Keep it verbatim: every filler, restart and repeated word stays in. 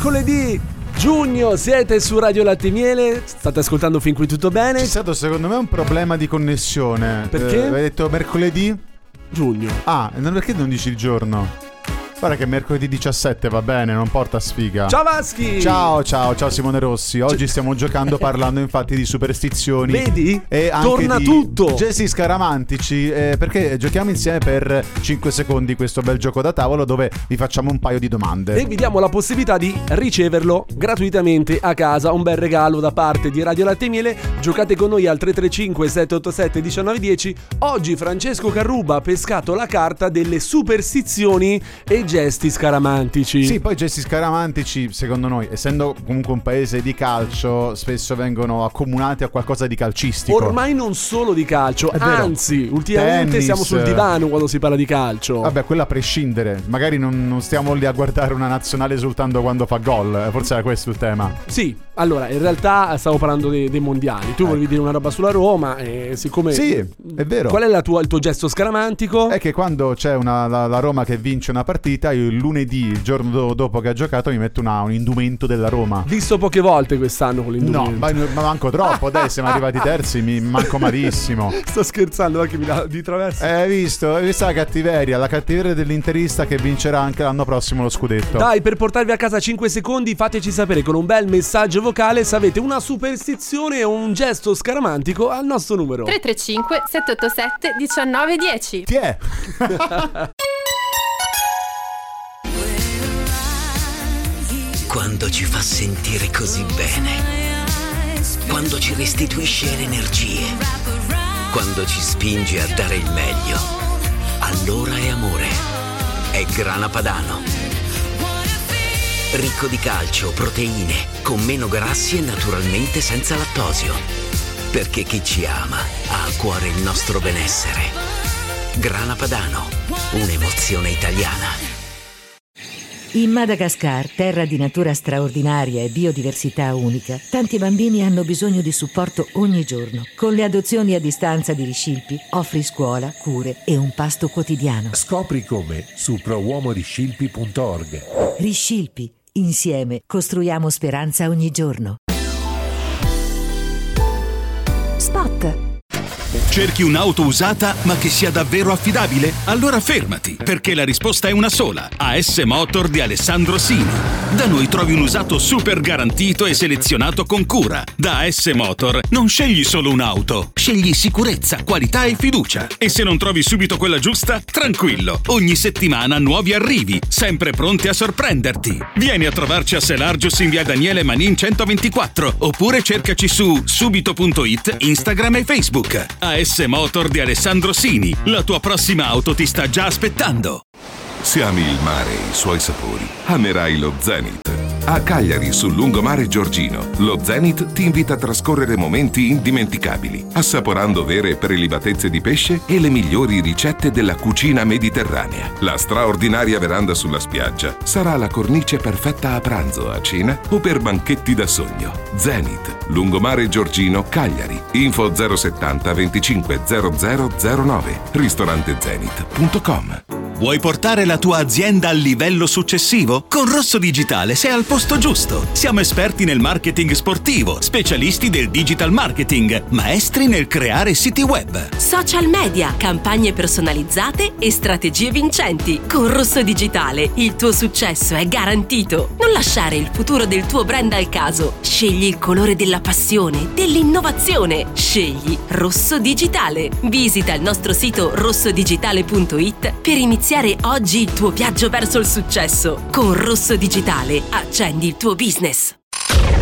mercoledì giugno, siete su Radio Latte e Miele, state ascoltando fin qui tutto bene? C'è stato secondo me un problema di connessione. Perché? Eh, hai detto mercoledì? Giugno. Ah, perché non dici il giorno? Guarda che mercoledì diciassette va bene, non porta sfiga. Ciao Vaschi! Ciao, ciao, ciao Simone Rossi. Oggi stiamo giocando parlando infatti di superstizioni. Vedi? E anche torna di tutto! Gesti scaramantici, eh, perché giochiamo insieme per cinque secondi questo bel gioco da tavolo dove vi facciamo un paio di domande. E vi diamo la possibilità di riceverlo gratuitamente a casa, un bel regalo da parte di Radio Latte e Miele. Giocate con noi al tre tre cinque sette otto sette uno nove uno zero. Oggi Francesco Carruba ha pescato la carta delle superstizioni e gesti scaramantici. Sì, poi gesti scaramantici, secondo noi, essendo comunque un paese di calcio, spesso vengono accomunati a qualcosa di calcistico. Ormai non solo di calcio, anzi, ultimamente Tennis. siamo sul divano quando si parla di calcio. Vabbè, quello a prescindere. Magari non, non stiamo lì a guardare una nazionale esultando quando fa gol. Forse era questo il tema. Sì, allora, in realtà stavo parlando dei, dei mondiali. Tu ecco. volevi dire una roba sulla Roma e siccome... Sì, è vero. Qual è la tua, il tuo gesto scaramantico? È che quando c'è una, la, la Roma che vince una partita, io il lunedì, il giorno dopo che ha giocato, mi metto una, un indumento della Roma. Visto poche volte quest'anno con l'indumento. No, ma, ma manco troppo, dai, siamo arrivati terzi, mi manco malissimo. Sto scherzando, anche mi dà di traverso. Hai visto? Hai visto la cattiveria, la cattiveria dell'interista che vincerà anche l'anno prossimo lo scudetto. Dai, per portarvi a casa cinque secondi, fateci sapere con un bel messaggio vocale se avete una superstizione o un gesto scaramantico al nostro numero tre tre cinque sette otto sette uno nove uno zero. Chi è? Quando ci fa sentire così bene, quando ci restituisce le energie, quando ci spinge a dare il meglio, allora è amore, è Grana Padano. Ricco di calcio, proteine, con meno grassi e naturalmente senza lattosio. Perché chi ci ama ha a cuore il nostro benessere. Grana Padano, un'emozione italiana. In Madagascar, terra di natura straordinaria e biodiversità unica, tanti bambini hanno bisogno di supporto ogni giorno. Con le adozioni a distanza di Riscilpi offri scuola, cure e un pasto quotidiano. Scopri come su pro uomo riscilpi punto org. Riscilpi, insieme costruiamo speranza ogni giorno. Spot. Cerchi un'auto usata ma che sia davvero affidabile? Allora fermati, perché la risposta è una sola. A S Motor di Alessandro Sini. Da noi trovi un usato super garantito e selezionato con cura. Da A S Motor non scegli solo un'auto, scegli sicurezza, qualità e fiducia. E se non trovi subito quella giusta, tranquillo, ogni settimana nuovi arrivi, sempre pronti a sorprenderti. Vieni a trovarci a Selargius in via Daniele Manin centoventiquattro, oppure cercaci su subito punto it, Instagram e Facebook. A S Motor di Alessandro Sini, la tua prossima auto ti sta già aspettando. Se ami il mare e i suoi sapori, amerai lo Zenith. A Cagliari, sul lungomare Giorgino, lo Zenith ti invita a trascorrere momenti indimenticabili, assaporando vere prelibatezze di pesce e le migliori ricette della cucina mediterranea. La straordinaria veranda sulla spiaggia sarà la cornice perfetta a pranzo, a cena o per banchetti da sogno. Zenith, lungomare Giorgino, Cagliari. Info zero settanta venticinque zero zero zero nove. ristorante zenith punto com. Vuoi portare la tua azienda al livello successivo? Con Rosso Digitale sei al posto giusto. Siamo esperti nel marketing sportivo, specialisti del digital marketing, maestri nel creare siti web, social media, campagne personalizzate e strategie vincenti. Con Rosso Digitale il tuo successo è garantito. Non lasciare il futuro del tuo brand al caso. Scegli il colore della passione, dell'innovazione. Scegli Rosso Digitale. Visita il nostro sito rosso digitale punto it per iniziare oggi il tuo viaggio verso il successo. Con Rosso Digitale accendi il tuo business.